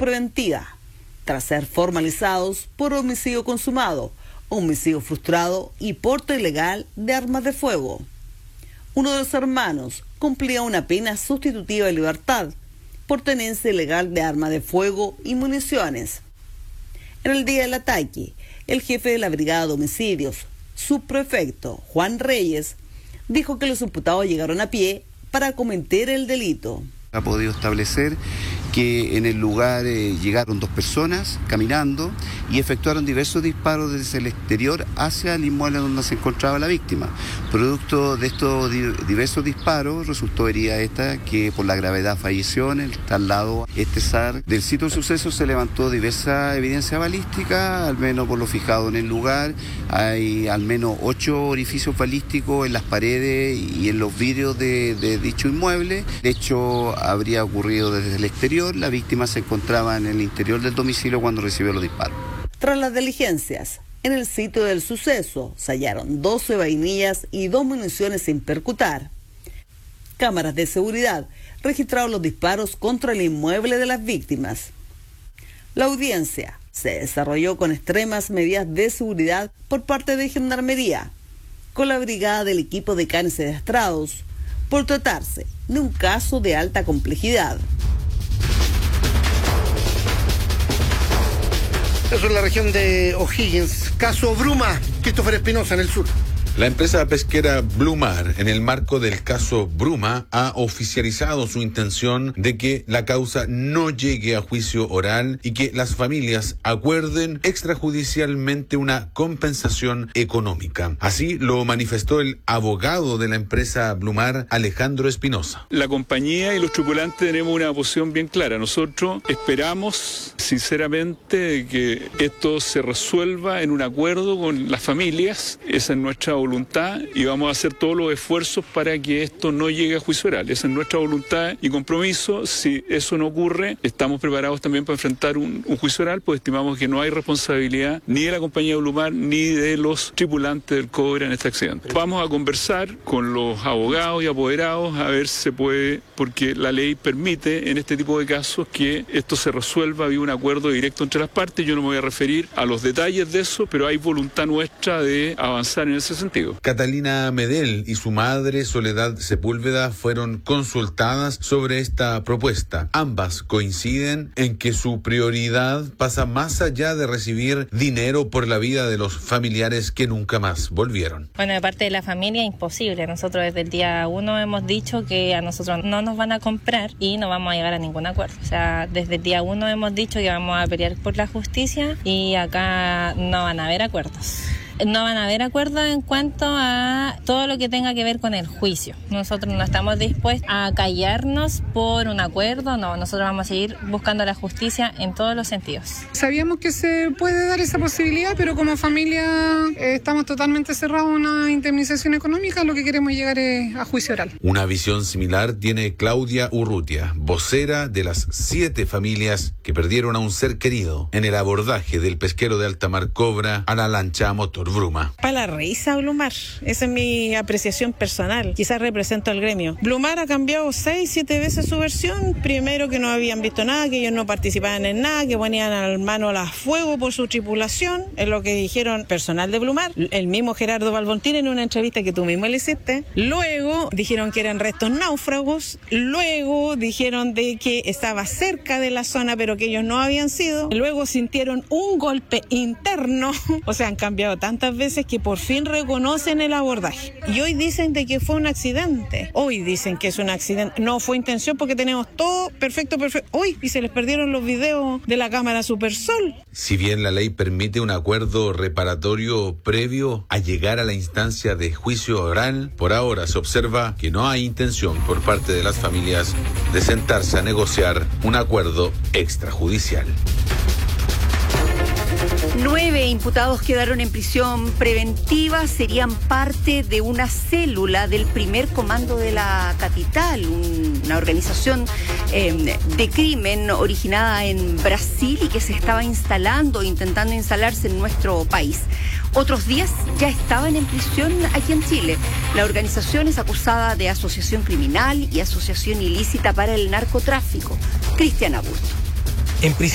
preventiva, tras ser formalizados por homicidio consumado, homicidio frustrado y porte ilegal de armas de fuego. Uno de los hermanos cumplía una pena sustitutiva de libertad por tenencia ilegal de arma de fuego y municiones. En el día del ataque, el jefe de la Brigada de Homicidios, subprefecto Juan Reyes, dijo que los imputados llegaron a pie para cometer el delito. Ha podido establecer que en el lugar llegaron 2 personas caminando y efectuaron diversos disparos desde el exterior hacia el inmueble donde se encontraba la víctima. Producto de estos diversos disparos resultó herida esta, que por la gravedad falleció. En el traslado SAR del sitio del suceso se levantó diversa evidencia balística, al menos por lo fijado en el lugar. Hay al menos 8 orificios balísticos en las paredes y en los vidrios de dicho inmueble. El hecho habría ocurrido desde el exterior. La víctima se encontraba en el interior del domicilio cuando recibió los disparos. Tras las diligencias, en el sitio del suceso se hallaron 12 vainillas y 2 municiones sin percutar. Cámaras de seguridad registraron los disparos contra el inmueble de las víctimas. La audiencia se desarrolló con extremas medidas de seguridad por parte de Gendarmería, con la brigada del equipo de canes adiestrados, por tratarse de un caso de alta complejidad. Eso es la región de O'Higgins. Caso Bruma, Christopher Espinosa en el sur. La empresa pesquera Blumar, en el marco del caso Bruma, ha oficializado su intención de que la causa no llegue a juicio oral y que las familias acuerden extrajudicialmente una compensación económica. Así lo manifestó el abogado de la empresa Blumar, Alejandro Espinosa. La compañía y los tripulantes tenemos una posición bien clara. Nosotros esperamos sinceramente que esto se resuelva en un acuerdo con las familias. Esa es nuestra voluntad y vamos a hacer todos los esfuerzos para que esto no llegue a juicio oral. Esa es nuestra voluntad y compromiso. Si eso no ocurre, estamos preparados también para enfrentar un juicio oral, pues estimamos que no hay responsabilidad ni de la compañía Blumar ni de los tripulantes del Cobra en este accidente. Vamos a conversar con los abogados y apoderados a ver si se puede, porque la ley permite en este tipo de casos que esto se resuelva, había un acuerdo directo entre las partes. Yo no me voy a referir a los detalles de eso, pero hay voluntad nuestra de avanzar en ese sentido. Catalina Medel y su madre Soledad Sepúlveda fueron consultadas sobre esta propuesta. Ambas coinciden en que su prioridad pasa más allá de recibir dinero por la vida de los familiares que nunca más volvieron. Bueno, de parte de la familia, imposible. Nosotros desde el día 1 hemos dicho que a nosotros no nos van a comprar y no vamos a llegar a ningún acuerdo. O sea, desde el día 1 hemos dicho que vamos a pelear por la justicia y acá no van a haber acuerdos. No van a haber acuerdos en cuanto a todo lo que tenga que ver con el juicio. Nosotros no estamos dispuestos a callarnos por un acuerdo, no, nosotros vamos a seguir buscando la justicia en todos los sentidos. Sabíamos que se puede dar esa posibilidad, pero como familia estamos totalmente cerrados a una indemnización económica, lo que queremos llegar es a juicio oral. Una visión similar tiene Claudia Urrutia, vocera de las 7 familias que perdieron a un ser querido en el abordaje del pesquero de alta mar Cobra a la lancha motor Bruma. Para la risa Blumar, esa es mi apreciación personal, quizás represento al gremio. Blumar ha cambiado 6-7 veces su versión. Primero que no habían visto nada, que ellos no participaban en nada, que ponían al mano a fuego por su tripulación, es lo que dijeron personal de Blumar, el mismo Gerardo Balbontín en una entrevista que tú mismo le hiciste. Luego dijeron que eran restos náufragos, luego dijeron de que estaba cerca de la zona pero que ellos no habían sido, luego sintieron un golpe interno, o sea, han cambiado tantas veces que por fin reconocen el abordaje. Y hoy dicen de que fue un accidente. Hoy dicen que es un accidente. No fue intención porque tenemos todo perfecto. Uy, y se les perdieron los videos de la cámara Supersol. Si bien la ley permite un acuerdo reparatorio previo a llegar a la instancia de juicio oral, por ahora se observa que no hay intención por parte de las familias de sentarse a negociar un acuerdo extrajudicial. 9 imputados quedaron en prisión preventiva, serían parte de una célula del primer comando de la capital, una organización de crimen originada en Brasil y que se estaba intentando instalarse en nuestro país. Otros 10 ya estaban en prisión aquí en Chile. La organización es acusada de asociación criminal y asociación ilícita para el narcotráfico. Cristian Aburto.